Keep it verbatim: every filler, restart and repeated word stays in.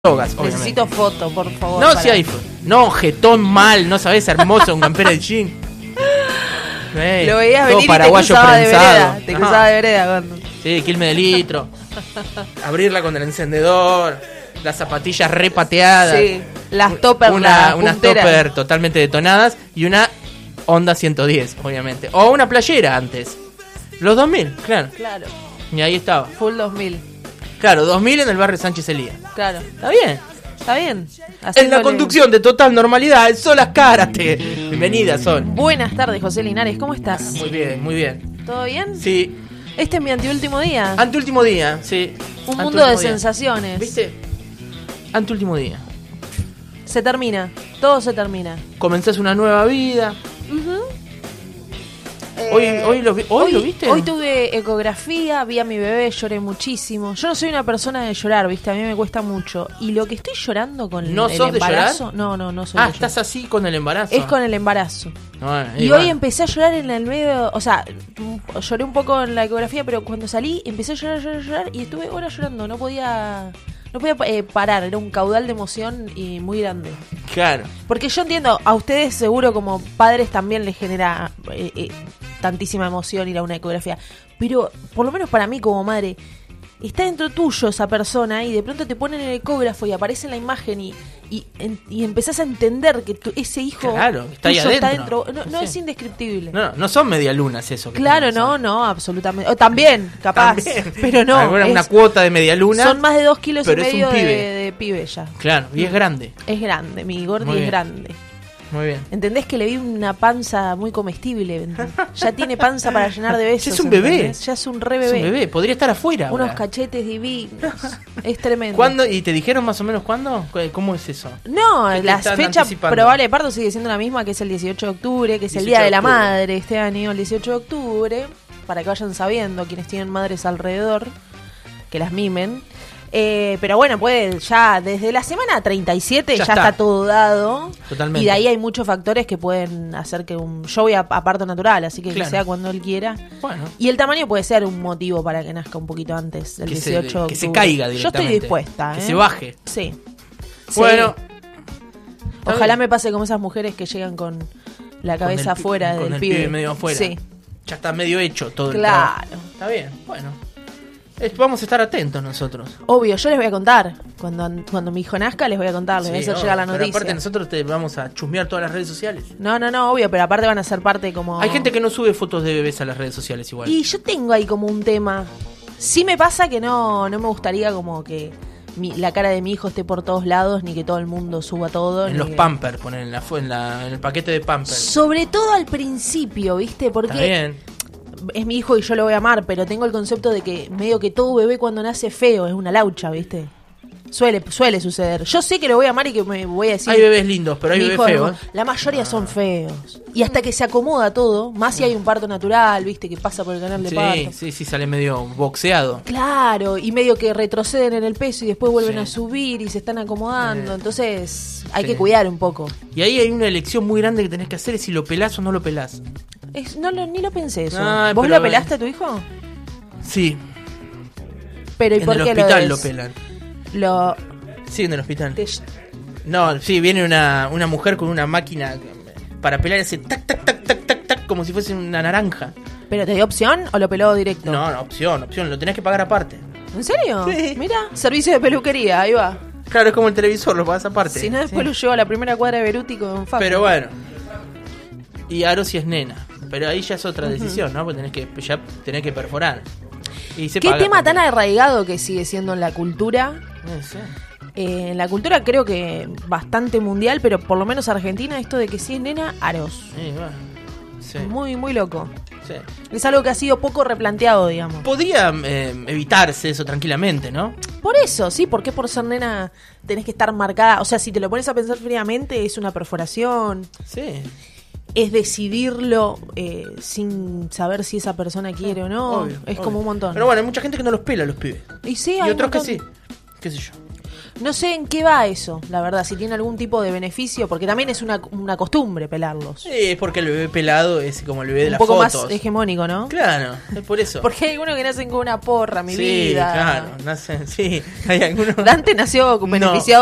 drogas, obviamente. Necesito foto, por favor. No, para... si hay foto. No, jetón mal, no sabes, hermoso, un campera de jean. Hey, Lo veías venir y te paraguayo cruzaba de prensado. vereda. Te cruzaba de vereda cuando... Sí, quilme de litro. Abrirla con el encendedor. Las zapatillas repateadas. Sí, las topper, una, las unas punteras. topper totalmente detonadas. Y una Honda ciento diez, obviamente. O una playera antes. Los dos mil, claro. Claro, Y ahí estaba. full dos mil. Claro, dos mil en el barrio Sánchez Elías. Claro, Está bien. está bien. En la Haciéndole- conducción de total normalidad, el Sol Azcárate. Bienvenida, Sol. Buenas tardes, José Linares, ¿cómo estás? Muy bien, muy bien. ¿Todo bien? Sí, Este es mi anteúltimo día. anteúltimo día, sí. Un Anteúltimo mundo de día. sensaciones. ¿Viste? Anteúltimo día. Se termina, todo se termina. Comenzás una nueva vida. Hoy, Eh, hoy, lo, vi- hoy, lo viste. Hoy tuve ecografía, vi a mi bebé, lloré muchísimo. Yo no soy una persona de llorar, ¿viste? A mí me cuesta mucho. Y lo que estoy llorando con ¿No el sos de embarazo... llorar? No, no, no soy Ah, de llorar. estás así con el embarazo. Es con el embarazo. Bueno, Y bueno. hoy empecé a llorar en el medio, o sea, m- lloré un poco en la ecografía, pero cuando salí empecé a llorar, llorar, llorar y estuve horas llorando, no podía no podía eh, parar, era un caudal de emoción y muy grande. Claro. Porque yo entiendo, a ustedes seguro como padres también les genera eh, eh, tantísima emoción ir a una ecografía, pero por lo menos para mí como madre, está dentro tuyo esa persona y de pronto te ponen el ecógrafo y aparece la imagen y, y, en- y empezás a entender que tu- ese hijo Claro, está ahí tuyo está adentro. dentro. No, no Sí. es indescriptible. No, no son medialunas eso. que Claro, tenés, no, ¿eh? no, absolutamente. O también, capaz, También. pero no. Alguna- es- una cuota de medialuna. son más de dos kilos y pero es un medio de, pibe. de pibe ya. Claro, y es grande. Es grande, mi Gordi Muy es bien. grande. Muy bien. ¿Entendés que le vi una panza muy comestible? Ya tiene panza para llenar de besos. Ya es un bebé. ¿entendés? Ya es un re Es bebé. un bebé, podría estar afuera. Unos ahora. cachetes divinos. Es tremendo. ¿Cuándo? ¿Y te dijeron más o menos cuándo? ¿Cu- ¿Cómo es eso? No, ¿Qué te la están fecha anticipando? probable de parto sigue siendo la misma, que es el dieciocho de octubre, que es el dieciocho Día de de la octubre. Madre este año, el dieciocho de octubre, para que vayan sabiendo quienes tienen madres alrededor, que las mimen. Eh, pero bueno, puede ya desde la semana treinta y siete Ya ya, está. está. todo dado. Totalmente. Y de ahí hay muchos factores que pueden hacer que un... Yo voy a, a parto natural, así que, Claro. que sea cuando él quiera. Bueno. Y el tamaño puede ser un motivo para que nazca un poquito antes, el Que se- dieciocho de que se octubre. caiga Yo directamente. estoy dispuesta. Que ¿eh? se baje. Sí. Bueno. Sí. Está Ojalá bien. me pase como esas mujeres que llegan con la Con cabeza el pi- afuera con del el pibe. pibe medio afuera. Sí, Ya está medio hecho todo el claro. trabajo. Está bien, bueno. Es- vamos a estar atentos nosotros. Obvio, yo les voy a contar. Cuando, cuando mi hijo nazca, les voy a contar, les voy a Sí, hacer obvio, llegar la pero noticia. aparte nosotros te vamos a chusmear todas las redes sociales. No, no, no, obvio, pero aparte van a ser parte como... Hay gente que no sube fotos de bebés a las redes sociales igual. Y yo tengo ahí como un tema. Sí me pasa que no, no me gustaría como que mi- la cara de mi hijo esté por todos lados, ni que todo el mundo suba todo. En ni los que- Pampers, ponen en, la, fu- en, la- en el paquete de Pampers. Sobre todo al principio, ¿viste? Está Porque bien. es mi hijo y yo lo voy a amar, pero tengo el concepto de que medio que todo bebé cuando nace es feo, es una laucha, ¿viste? Suele, suele suceder. Yo sé que lo voy a amar y que me voy a decir... Hay bebés lindos, pero hay mi bebés hijo feos. no. La mayoría son feos. Y hasta que se acomoda todo, más si hay un parto natural, ¿viste? Que pasa por el canal de Sí, parto. sí, sí, sale medio boxeado. Claro, y medio que retroceden en el peso y después vuelven Sí. a subir y se están acomodando. Sí. Entonces hay Sí. que cuidar un poco. Y ahí hay una elección muy grande que tenés que hacer, es si lo pelás o no lo pelás. Es- no lo, ni lo pensé eso. Ah, ¿Vos pero- lo pelaste a tu hijo? Sí, Pero ¿y en por el qué hospital lo, lo des- pelan. lo Sí, en el hospital. te- No, sí, viene una, una mujer con una máquina para pelar y hace tac, tac, tac, tac, tac, tac, como si fuese una naranja. ¿Pero te dio opción o lo peló directo? No, no, opción, opción, lo tenés que pagar aparte. ¿En serio? Sí. Mira, servicio de peluquería, ahí va. Claro, es como el televisor, lo pagas aparte. Si no, después Sí. lo llevo a la primera cuadra de Beruti con Facu. Pero bueno. Y Aro si es nena. Pero ahí ya es otra decisión, ¿no? Porque tenés que, ya tenés que perforar. Y se ¿Qué paga tema tan también. arraigado que sigue siendo en la cultura? Eh, sí. Eh, en la cultura creo que bastante mundial, pero por lo menos Argentina, esto de que si es nena, aros. Sí, bueno. Sí, Muy, muy loco. sí. Es algo que ha sido poco replanteado, digamos. Podría eh, evitarse eso tranquilamente, ¿no? Por eso, sí, porque por ser nena tenés que estar marcada. O sea, si te lo pones a pensar fríamente, es una perforación. Sí. Es decidirlo eh, sin saber si esa persona quiere o no. Obvio, es obvio. como un montón. Pero bueno, hay mucha gente que no los pela a los pibes. y sí, Y hay otros un que montón. sí. ¿Qué sé yo? No sé en qué va eso, la verdad, si tiene algún tipo de beneficio, porque también es una, una costumbre pelarlos. Sí, es porque el bebé pelado es como el bebé de Un las poco fotos. más hegemónico, ¿no? Claro, es por eso. Porque hay algunos que nacen con una porra, mi sí, vida. claro, nacen, sí, hay algunos. Dante nació No. beneficiado